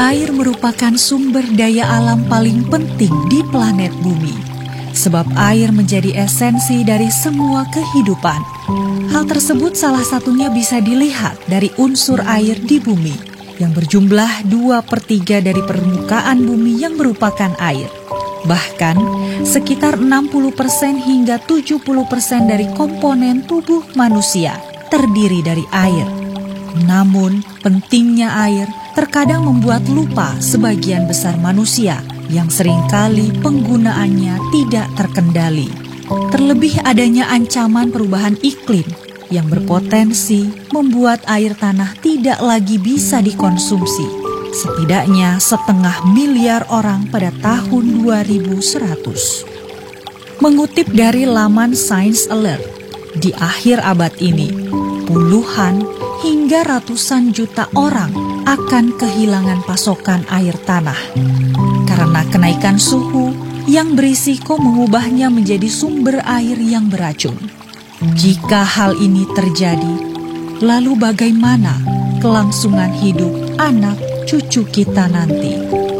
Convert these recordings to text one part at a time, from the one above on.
Air merupakan sumber daya alam paling penting di planet bumi. Sebab air menjadi esensi dari semua kehidupan. Hal tersebut salah satunya bisa dilihat dari unsur air di bumi, yang berjumlah 2/3 dari permukaan bumi yang merupakan air. Bahkan, sekitar 60% hingga 70% dari komponen tubuh manusia terdiri dari air. Namun, pentingnya air terkadang membuat lupa sebagian besar manusia yang seringkali penggunaannya tidak terkendali. Terlebih adanya ancaman perubahan iklim yang berpotensi membuat air tanah tidak lagi bisa dikonsumsi. Setidaknya 1,5 miliar orang pada tahun 2100. Mengutip dari laman Science Alert, di akhir abad ini, puluhan hingga ratusan juta orang akan kehilangan pasokan air tanah karena kenaikan suhu yang berisiko mengubahnya menjadi sumber air yang beracun. Jika hal ini terjadi, lalu bagaimana kelangsungan hidup anak cucu kita nanti?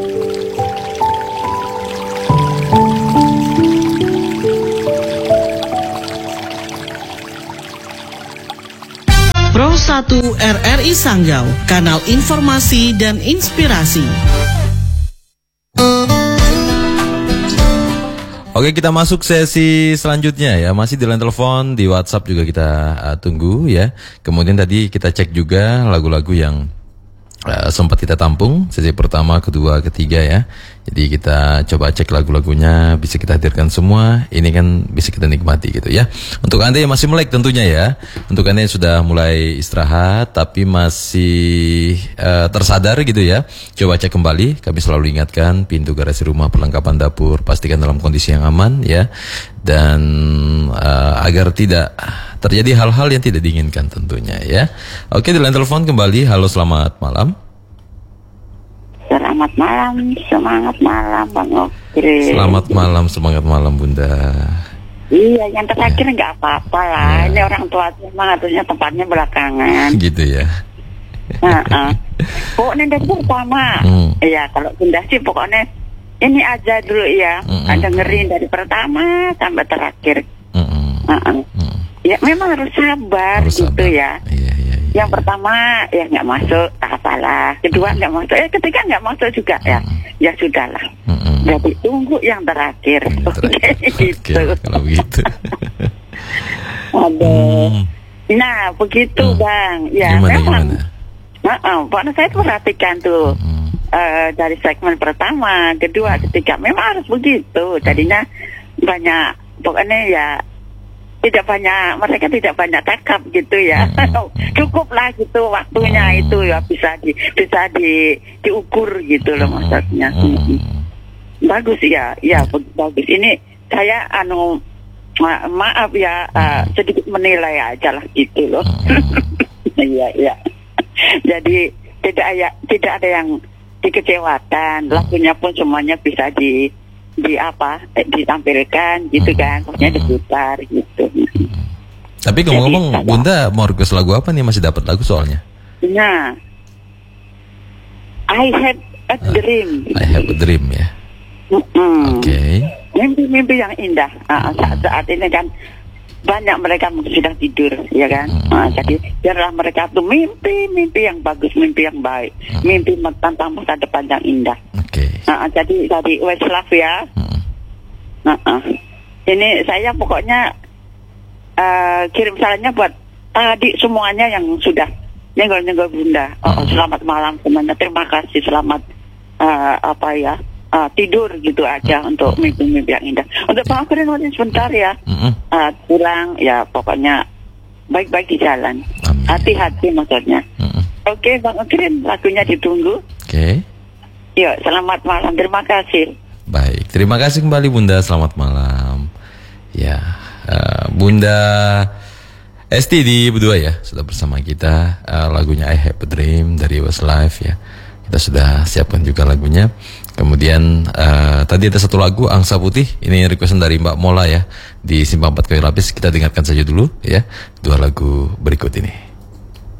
Pro 1 RRI Sanggau, kanal informasi dan inspirasi. Oke, kita masuk sesi selanjutnya ya. Masih di line telepon, di WhatsApp juga kita tunggu ya. Kemudian tadi kita cek juga lagu-lagu yang sempat kita tampung sesi pertama, kedua, ketiga ya. Jadi kita coba cek lagu-lagunya, bisa kita hadirkan semua. Ini kan bisa kita nikmati gitu ya. Untuk Anda yang masih melek tentunya ya. Untuk Anda yang sudah mulai istirahat tapi masih tersadar gitu ya, coba cek kembali. Kami selalu ingatkan, pintu garasi rumah, perlengkapan dapur pastikan dalam kondisi yang aman ya. Dan agar tidak terjadi hal-hal yang tidak diinginkan tentunya ya. Oke, di line telepon kembali. Halo, selamat malam. Selamat malam, semangat malam Bang Okri. Selamat malam, semangat malam Bunda. Iya, yang terakhir nggak apa-apa lah. Ya. Ini orang tua memang harusnya tempatnya belakangan. Gitu ya. Pokoknya dari pertama. Iya, kalau Bunda sih pokoknya ini aja dulu ya. Dengerin dari pertama sampai terakhir. Ya memang harus sabar gitu sabar. Ya. Iya. Yang pertama ya nggak masuk, tak apalah. Kedua nggak masuk, ketiga nggak masuk juga ya. Ya sudahlah. Jadi tunggu yang terakhir. Gitu. Kalau begitu. Nah begitu Bang. Ya memang. Pokoknya saya perhatikan tuh dari segmen pertama, kedua, ketiga memang harus begitu. Jadinya banyak, pokoknya ya. Mereka tidak banyak cakap gitu ya. Cukup lah gitu waktunya itu ya bisa diukur gitu loh maksudnya. Bagus ya, bagus. Ini saya maaf ya sedikit menilai aja lah gitu loh. Iya. Jadi tidak ada yang dikecewakan. Lagunya pun semuanya bisa ditampilkan gitu kan, maksudnya diputar gitu. Tapi ngomong-ngomong, Bunda mau request lagu apa nih? Masih dapat lagu soalnya. Nah, I Have a Dream. I Have a Dream ya. Oke. Mimpi-mimpi yang indah. Saat ini kan banyak mereka sudah tidur, ya kan. Jadi biarlah mereka tuh mimpi yang bagus, mimpi yang baik, mimpi tentang masa depan yang indah. Jadi dari Westlife ya. Ini saya pokoknya kirim salamnya buat tadi semuanya yang sudah nyenggol Bunda. Selamat malam semuanya. Terima kasih. Selamat tidur gitu aja untuk mimpi-mimpi yang indah. Untuk Bang Okrin sebentar ya. Pulang ya pokoknya baik-baik di jalan. Hati-hati maksudnya. Oke, Bang Okrin, lagunya ditunggu. Oke. Yuk, selamat malam. Terima kasih. Baik, terima kasih kembali Bunda. Selamat malam. Ya, Bunda Esti di berdua ya, sudah bersama kita. Lagunya I Have a Dream dari Westlife ya. Kita sudah siapkan juga lagunya. Kemudian tadi ada satu lagu Angsa Putih. Ini requestan dari Mbak Mola ya, di Simpang 4 Kayu Lapis. Kita dengarkan saja dulu ya, dua lagu berikut ini.